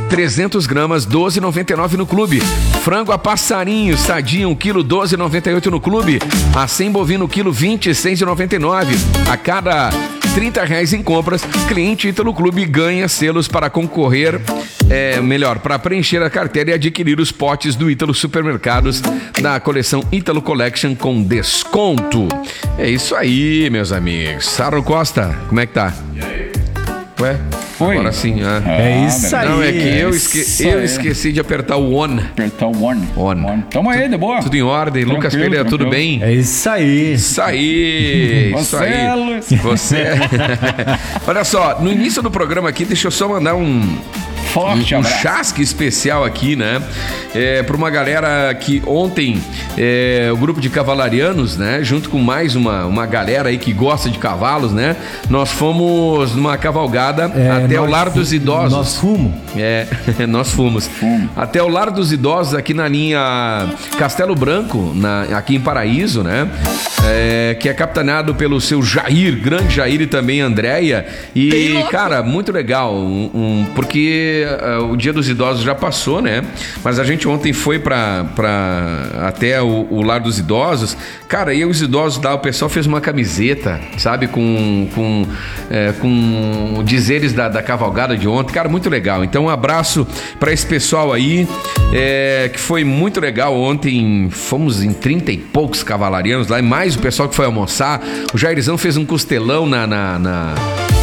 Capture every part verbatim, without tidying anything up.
trezentos gramas, doze reais e noventa e nove centavos no clube. Frango a passarinho, sadia, um quilo, doze reais e noventa e oito centavos no clube. Acém bovino, quilo, vinte e seis reais e noventa e nove centavos. A cada trinta reais em compras, cliente Ítalo Clube ganha selos para concorrer, é, melhor, para preencher a carteira e adquirir os potes do Ítalo Supermercados da coleção Ítalo Collection com desconto. É isso aí, meus amigos. Saro Costa, como é que tá? E aí? Ué? Oi. Agora sim, ah. É isso aí. Não, é que eu, esque Isso eu aí. esqueci de apertar o on. Apertar o on. On. Tamo aí, de boa. Tudo em ordem. Tranquilo, Lucas Pereira, tudo tranquilo. bem? É isso aí. Isso aí, isso Você, aí. Luiz. Você. Olha só, no início do programa aqui, deixa eu só mandar um. Forte Um, um abraço. chasque especial aqui, né? É, para uma galera que ontem, é, o grupo de cavalarianos, né? Junto com mais uma, uma galera aí que gosta de cavalos, né? Nós fomos numa cavalgada É, até o nós Lar dos fu- Idosos. Nós fumos. É, nós fomos. Fumo. Até o Lar dos Idosos, aqui na linha Castelo Branco, na, aqui em Paraíso, né? É, que é capitaneado pelo seu Jair, grande Jair, e também Andréia. E, cara, muito legal, um, um, porque uh, o Dia dos Idosos já passou, né? Mas a gente ontem foi pra, pra até o, o Lar dos Idosos. Cara, e os idosos lá, o pessoal fez uma camiseta, sabe? Com, com, é, com dizeres da, da cavalgada de ontem. Cara, muito legal. Então, um abraço pra esse pessoal aí, é, que foi muito legal ontem. Fomos em trinta e poucos cavalarianos lá, e mais o pessoal que foi almoçar. O Jairzão fez um costelão na... na, na...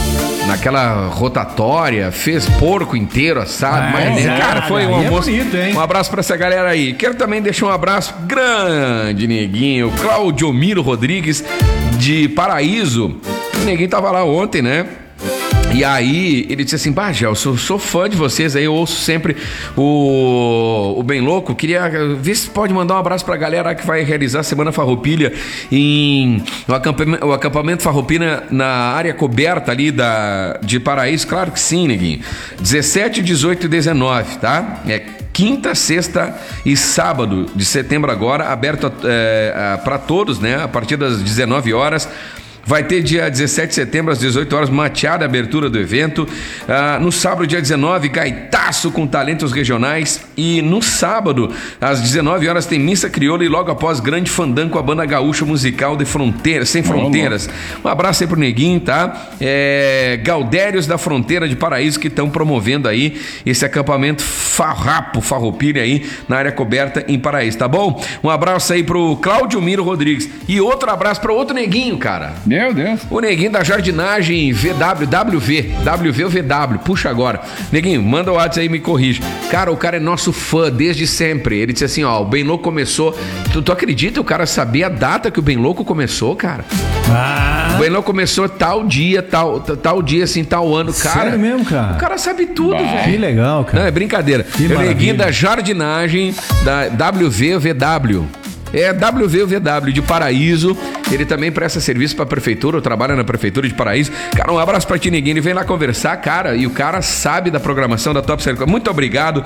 naquela rotatória, fez porco inteiro assado, Ah, mas, é, cara, foi um aí é almoço. bonito, hein? Um abraço pra essa galera aí. Quero também deixar um abraço grande, neguinho, Claudio Miro Rodrigues, de Paraíso. O neguinho tava lá ontem, né? E aí, ele disse assim, bah, Gel, sou, sou fã de vocês aí, eu ouço sempre o, o Bem Louco, queria ver se pode mandar um abraço pra galera que vai realizar a Semana Farroupilha em o acampamento, o acampamento Farroupilha na área coberta ali da, de Paraíso. Claro que sim, neguinho. dezessete, dezoito e dezenove, tá? É quinta, sexta e sábado de setembro agora, aberto é, para todos, né? A partir das dezenove horas. Vai ter dia dezessete de setembro, às dezoito horas, mateada abertura do evento. Ah, no sábado, dia dezenove, gaitaço com talentos regionais. E no sábado, às dezenove horas, tem missa crioula e logo após, grande fandango com a banda gaúcha musical de Fronteira, Sem Fronteiras. Um abraço aí pro Neguinho, tá? É, Galdérios da Fronteira de Paraíso, que estão promovendo aí esse acampamento farrapo, farroupilha aí, na área coberta em Paraíso, tá bom? Um abraço aí pro Claudio Miro Rodrigues. E outro abraço para outro Neguinho, cara. Meu Deus. O Neguinho da Jardinagem V W, W V, W V ou V W, puxa agora. Neguinho, manda o WhatsApp aí e me corrige. Cara, o cara é nosso fã desde sempre. Ele disse assim, ó, o Bem Louco começou... Tu, tu acredita o cara sabia a data que o Bem Louco começou, cara? Ah, O Bem Louco começou tal dia, tal, tal dia, assim, tal ano, cara. sério mesmo, cara? O cara sabe tudo, Bah. velho. Que legal, cara. Não, é brincadeira. Que É o Neguinho maravilha. da Jardinagem, da W V V W. É W V V W de Paraíso. Ele também presta serviço pra prefeitura, ou trabalha na prefeitura de Paraíso. Cara, um abraço pra ti, Neguinho. Ele vem lá conversar, cara, e o cara sabe da programação da Top Série. Muito obrigado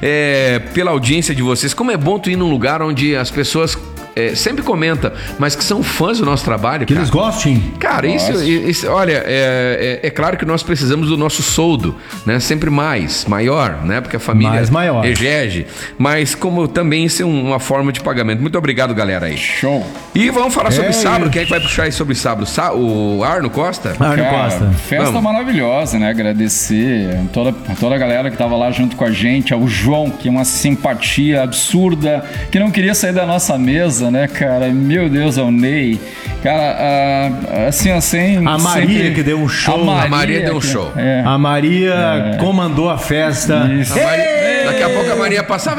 é, pela audiência de vocês. Como é bom tu ir num lugar onde as pessoas é, sempre comentam, mas que são fãs do nosso trabalho, Que cara. eles gostem. Cara, isso, Nossa. isso- olha, é, é, é claro que nós precisamos do nosso soldo, né? Sempre mais, maior, né? Porque a família Mais maior. exige. Mas como também isso é um- uma forma de pagamento. Muito obrigado, galera aí. Show. E vamos falar sobre É, sábado. eu- Quem é que vai puxar aí sobre sábado? Sa- O Arno Costa? Arno Cara, Costa. festa Vamos. maravilhosa, né? Agradecer toda, toda a galera que tava lá junto com a gente, ao João, que é uma simpatia absurda, que não queria sair da nossa mesa, né, cara? Meu Deus, ao Ney. Cara, ah, assim, assim... A Maria que deu um show. A Maria deu um que- show. É. A Maria comandou a festa. Isso. A Maria- daqui a pouco a Maria passava.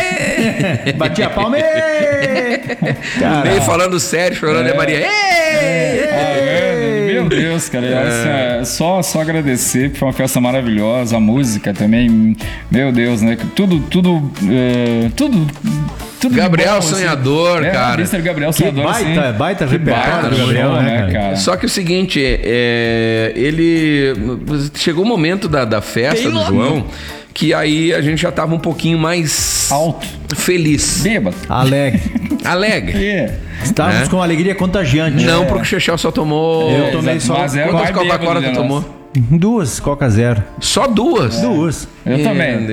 "Ê!" Batia a palma. Ê! Cara, Ney falando sério, chorando, e a Maria. "Ê!" Ah, é, meu Deus, cara, assim, é, só, só agradecer, porque foi uma festa maravilhosa, a música também, meu Deus, né? Tudo, tudo, é, tudo, tudo de Gabriel bom, assim. Sonhador, É, cara. mister Gabriel Que Sonhador, baita- assim, baita que repertório do show, Gabriel, né, cara? Só que o seguinte, é, ele chegou o momento da, da festa do João, que aí a gente já tava um pouquinho mais Alto, feliz, bêbado. alegre. alegre. É. Estávamos É. com alegria contagiante. Não, porque o Chechel só tomou. Eu tomei só Mas é o Quantas mais bêbado Coca-Cola de tu nós. tomou? duas, Coca Zero. Só duas? Duas. Eu Meu também.